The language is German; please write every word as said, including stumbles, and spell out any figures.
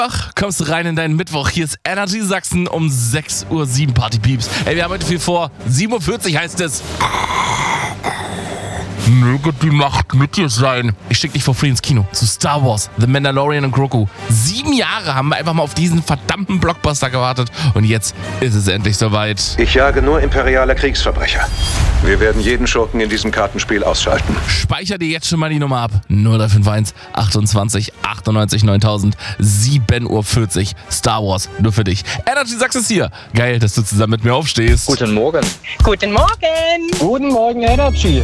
Ach, kommst rein in deinen Mittwoch. Hier ist Energy Sachsen um sechs Uhr sieben Partypieps. Ey, wir haben heute viel vor. sieben Uhr vierzig heißt es. Möge die Macht mit dir sein. Ich schick dich for free ins Kino zu Star Wars, The Mandalorian und Grogu. Sieben Jahre haben wir einfach mal auf diesen verdammten Blockbuster gewartet und jetzt ist es endlich soweit. Ich jage nur imperiale Kriegsverbrecher. Wir werden jeden Schurken in diesem Kartenspiel ausschalten. Speicher dir jetzt schon mal die Nummer ab. null drei fünf eins achtundzwanzig achtundneunzig neuntausend, sieben Uhr vierzig. Star Wars, nur für dich. Energy Sachsen ist hier. Geil, dass du zusammen mit mir aufstehst. Guten Morgen. Guten Morgen. Guten Morgen, Energy.